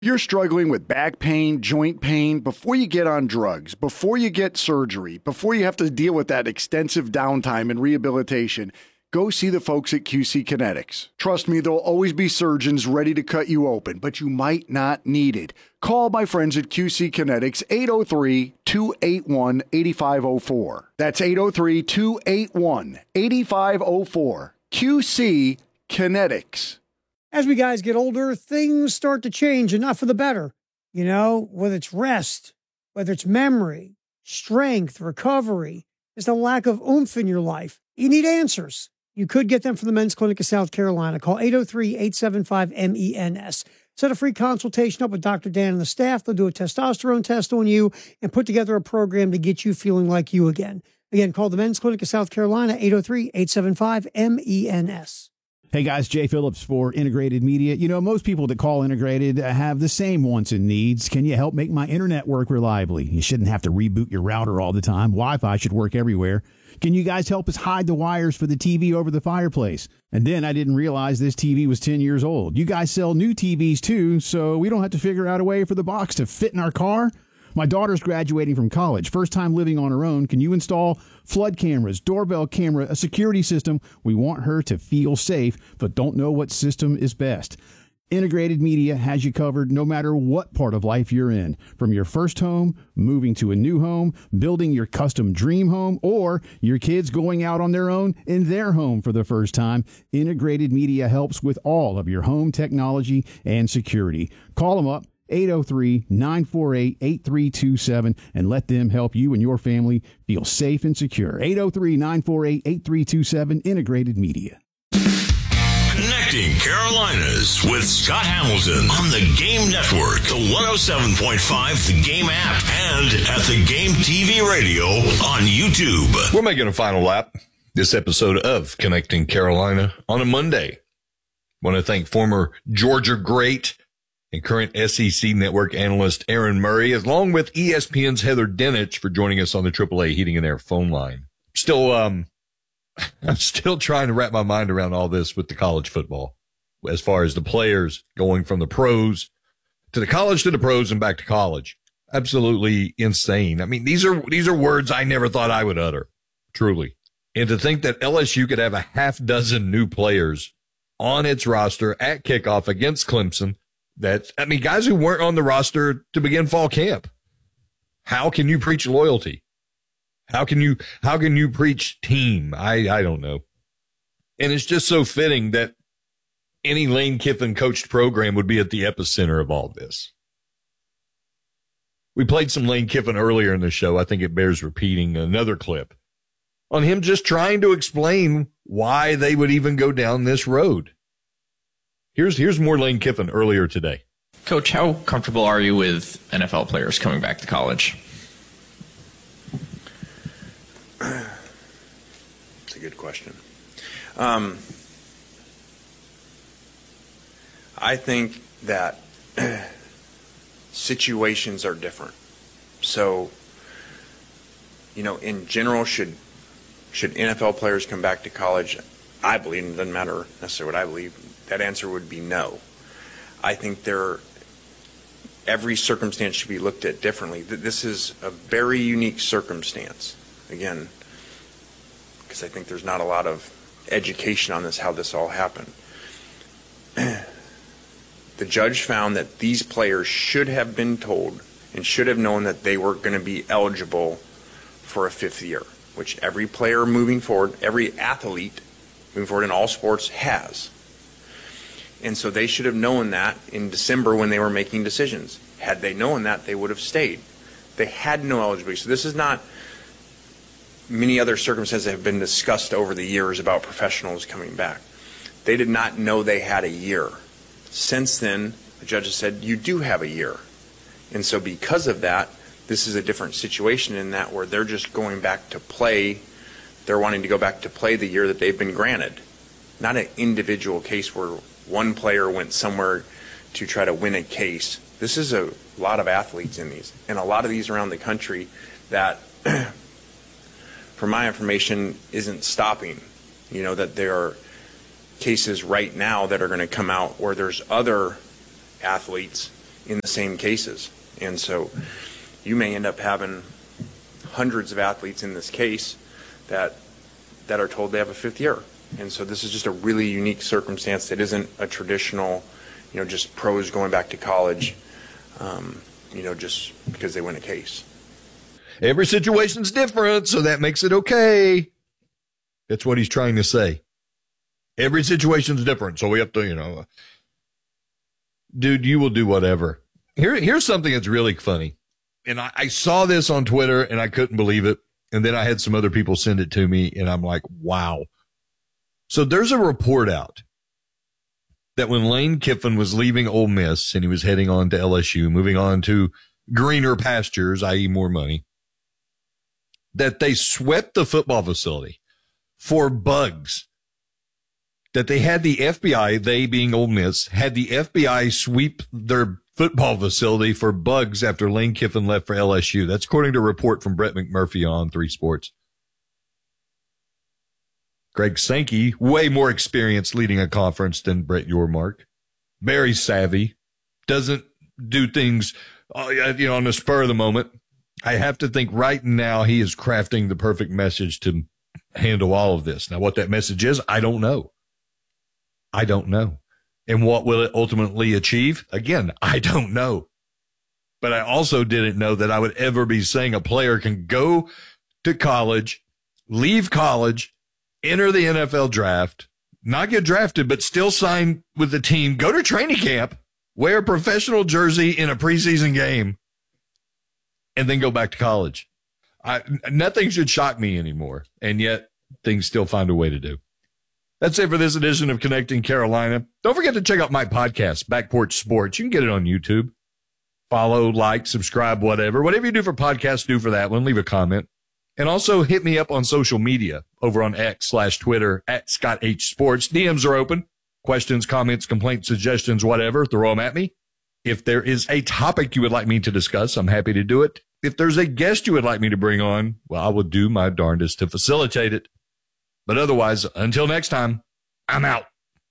You're struggling with back pain, joint pain, before you get on drugs, before you get surgery, before you have to deal with that extensive downtime and rehabilitation, go see the folks at QC Kinetics. Trust me, there'll always be surgeons ready to cut you open, but you might not need it. Call my friends at QC Kinetics, 803-281-8504. That's 803-281-8504. QC Kinetics. As we guys get older, things start to change, and not for the better. You know, whether it's rest, whether it's memory, strength, recovery, just a lack of oomph in your life. You need answers. You could get them from the Men's Clinic of South Carolina. Call 803-875-MENS. Set a free consultation up with Dr. Dan and the staff. They'll do a testosterone test on you and put together a program to get you feeling like you again. Again, call the Men's Clinic of South Carolina, 803-875-MENS. Hey guys, Jay Phillips for Integrated Media. You know, most people that call Integrated have the same wants and needs. Can you help make my internet work reliably? You shouldn't have to reboot your router all the time. Wi-Fi should work everywhere. Can you guys help us hide the wires for the TV over the fireplace? And then I didn't realize this TV was 10 years old. You guys sell new TVs too, so we don't have to figure out a way for the box to fit in our car? My daughter's graduating from college, first time living on her own. Can you install flood cameras, doorbell camera, a security system? We want her to feel safe, but don't know what system is best. Integrated Media has you covered no matter what part of life you're in. From your first home, moving to a new home, building your custom dream home, or your kids going out on their own in their home for the first time, Integrated Media helps with all of your home technology and security. Call them up. 803-948-8327, and let them help you and your family feel safe and secure. 803-948-8327, Integrated Media. Connecting Carolinas with Scott Hamilton on the Game Network, the 107.5 The Game app, and at The Game TV radio on YouTube. We're making a final lap this episode of Connecting Carolina on a Monday. Want to thank former Georgia great and current SEC network analyst Aaron Murray, along with ESPN's Heather Dinich, for joining us on the AAA Heating and Air phone line. I'm still trying to wrap my mind around all this with the college football, as far as the players going from the pros to the college to the pros and back to college. Absolutely insane. I mean, these are words I never thought I would utter, truly. And to think that LSU could have a half dozen new players on its roster at kickoff against Clemson, guys who weren't on the roster to begin fall camp. How can you preach loyalty? How can you preach team? I don't know. And it's just so fitting that any Lane Kiffin coached program would be at the epicenter of all this. We played some Lane Kiffin earlier in the show. I think it bears repeating another clip on him just trying to explain why they would even go down this road. Here's more Lane Kiffin earlier today. Coach, how comfortable are you with NFL players coming back to college? It's a good question. I think that situations are different. So, in general, should NFL players come back to college? I believe, and it doesn't matter necessarily what I believe, that answer would be no. I think every circumstance should be looked at differently. This is a very unique circumstance, again, because I think there's not a lot of education on this, how this all happened. The judge found that these players should have been told and should have known that they were going to be eligible for a fifth year, which every player moving forward, every athlete moving forward in all sports has. And so they should have known that in December when they were making decisions. Had they known that, they would have stayed. They had no eligibility. So this is not many other circumstances that have been discussed over the years about professionals coming back. They did not know they had a year. Since then, the judge has said, you do have a year. And so because of that, this is a different situation in that where they're just going back to play. They're wanting to go back to play the year that they've been granted. Not an individual case where one player went somewhere to try to win a case. This is a lot of athletes in these, and a lot of these around the country that, from my information, isn't stopping. That there are cases right now that are going to come out where there's other athletes in the same cases. And so you may end up having hundreds of athletes in this case that are told they have a fifth year. And so this is just a really unique circumstance that isn't a traditional, just pros going back to college, just because they win a case. Every situation's different, so that makes it okay. That's what he's trying to say. Every situation's different, so we have to, dude, you will do whatever. Here's something that's really funny. And I saw this on Twitter, and I couldn't believe it. And then I had some other people send it to me, and I'm like, wow. So there's a report out that when Lane Kiffin was leaving Ole Miss and he was heading on to LSU, moving on to greener pastures, i.e. more money, that they swept the football facility for bugs. That they had the FBI, they being Ole Miss, had the FBI sweep their football facility for bugs after Lane Kiffin left for LSU. That's according to a report from Brett McMurphy on 3 Sports. Greg Sankey, way more experienced leading a conference than Brett Yormark. Very savvy. Doesn't do things, on the spur of the moment. I have to think right now he is crafting the perfect message to handle all of this. Now, what that message is, I don't know. And what will it ultimately achieve? Again, I don't know. But I also didn't know that I would ever be saying a player can go to college, leave college, enter the NFL draft, not get drafted, but still sign with the team, go to training camp, wear a professional jersey in a preseason game, and then go back to college. Nothing should shock me anymore, and yet things still find a way to do. That's it for this edition of Connecting Carolina. Don't forget to check out my podcast, Back Porch Sports. You can get it on YouTube. Follow, like, subscribe, whatever. Whatever you do for podcasts, do for that one. Leave a comment. And also hit me up on social media over on X/Twitter at Scott H Sports. DMs are open. Questions, comments, complaints, suggestions, whatever. Throw them at me. If there is a topic you would like me to discuss, I'm happy to do it. If there's a guest you would like me to bring on, well, I will do my darndest to facilitate it. But otherwise, until next time, I'm out.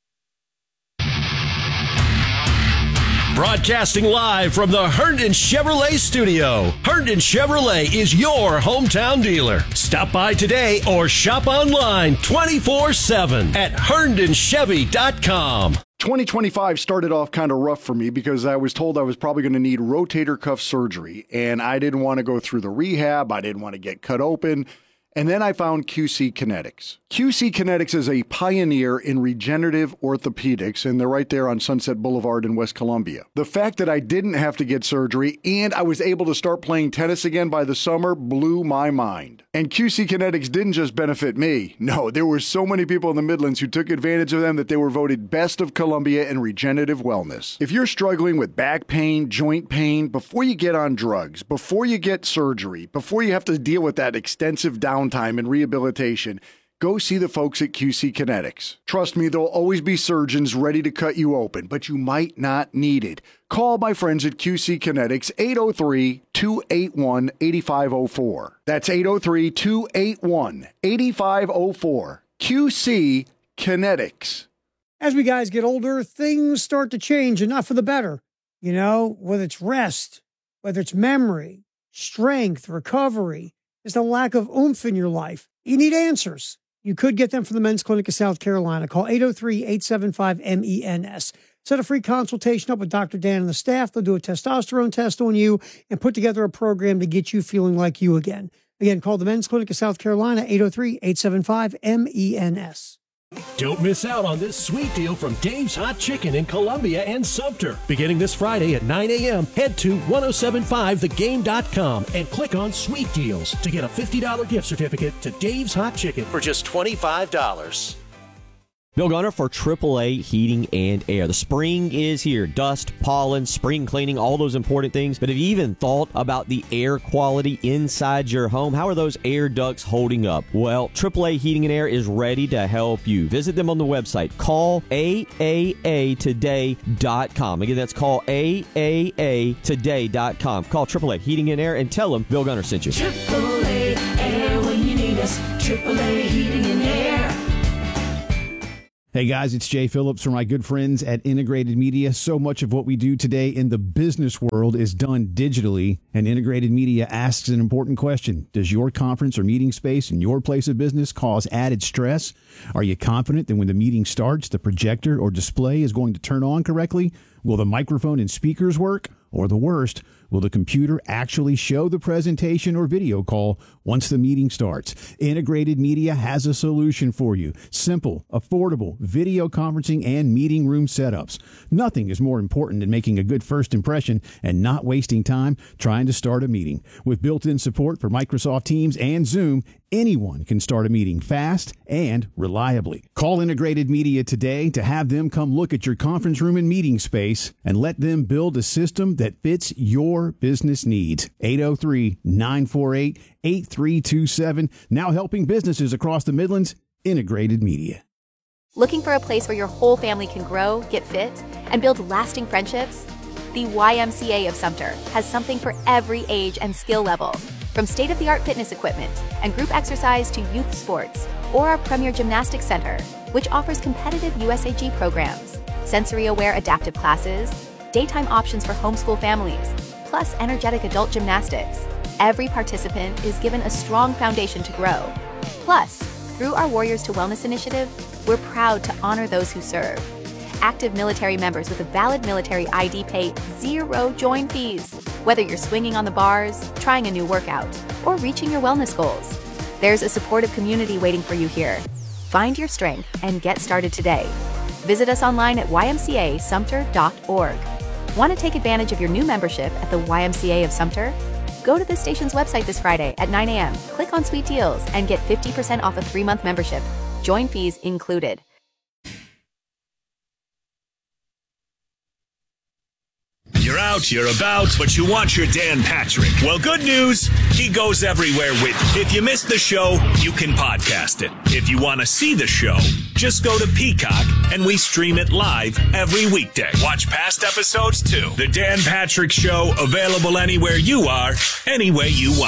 Broadcasting live from the Herndon Chevrolet studio. Herndon Chevrolet is your hometown dealer. Stop by today or shop online 24/7 at HerndonChevy.com. 2025 started off kind of rough for me because I was told I was probably going to need rotator cuff surgery, and I didn't want to go through the rehab. I didn't want to get cut open. And then I found QC Kinetics. QC Kinetics is a pioneer in regenerative orthopedics, and they're right there on Sunset Boulevard in West Columbia. The fact that I didn't have to get surgery and I was able to start playing tennis again by the summer blew my mind. And QC Kinetics didn't just benefit me. No, there were so many people in the Midlands who took advantage of them that they were voted best of Columbia in regenerative wellness. If you're struggling with back pain, joint pain, before you get on drugs, before you get surgery, before you have to deal with that extensive downtime and rehabilitation, go see the folks at QC Kinetics. Trust me, there'll always be surgeons ready to cut you open, but you might not need it. Call my friends at QC Kinetics, 803-281-8504. That's 803-281-8504. QC Kinetics. As we guys get older, things start to change, and not for the better. Whether it's rest, whether it's memory, strength, recovery, there's a lack of oomph in your life. You need answers. You could get them from the Men's Clinic of South Carolina. Call 803-875-MENS. Set a free consultation up with Dr. Dan and the staff. They'll do a testosterone test on you and put together a program to get you feeling like you again. Again, call the Men's Clinic of South Carolina, 803-875-MENS. Don't miss out on this sweet deal from Dave's Hot Chicken in Columbia and Sumter. Beginning this Friday at 9 a.m., head to 1075thegame.com and click on Sweet Deals to get a $50 gift certificate to Dave's Hot Chicken for just $25. Bill Gunner for AAA Heating and Air. The spring is here. Dust, pollen, spring cleaning, all those important things. But have you even thought about the air quality inside your home? How are those air ducts holding up? Well, AAA Heating and Air is ready to help you. Visit them on the website. Call AAAtoday.com. Again, that's call AAAtoday.com. Call AAA Heating and Air and tell them Bill Gunner sent you. AAA Air when you need us. AAA Heating and Air. Hey guys, it's Jay Phillips from my good friends at Integrated Media. So much of what we do today in the business world is done digitally, and Integrated Media asks an important question. Does your conference or meeting space in your place of business cause added stress? Are you confident that when the meeting starts, the projector or display is going to turn on correctly? Will the microphone and speakers work? Or the worst, will the computer actually show the presentation or video call once the meeting starts? Integrated Media has a solution for you. Simple, affordable video conferencing and meeting room setups. Nothing is more important than making a good first impression and not wasting time trying to start a meeting. With built-in support for Microsoft Teams and Zoom, anyone can start a meeting fast and reliably. Call Integrated Media today to have them come look at your conference room and meeting space and let them build a system that fits your business needs. 803-948-8327. Now helping businesses across the Midlands. Integrated Media. Looking for a place where your whole family can grow, get fit, and build lasting friendships? The YMCA of Sumter has something for every age and skill level. From state-of-the-art fitness equipment and group exercise to youth sports, or our Premier Gymnastics Center, which offers competitive USAG programs, sensory-aware adaptive classes, daytime options for homeschool families, plus energetic adult gymnastics. Every participant is given a strong foundation to grow. Plus, through our Warriors to Wellness initiative, we're proud to honor those who serve. Active military members with a valid military ID pay zero join fees, whether you're swinging on the bars, trying a new workout, or reaching your wellness goals. There's a supportive community waiting for you here. Find your strength and get started today. Visit us online at ymcasumter.org. Want to take advantage of your new membership at the YMCA of Sumter? Go to the station's website this Friday at 9 a.m., click on Sweet Deals, and get 50% off a 3-month membership. Join fees included. You're out, you're about, but you want your Dan Patrick. Well, good news, he goes everywhere with you. If you missed the show, you can podcast it. If you want to see the show, just go to Peacock and we stream it live every weekday. Watch past episodes too. The Dan Patrick Show, available anywhere you are, any way you want.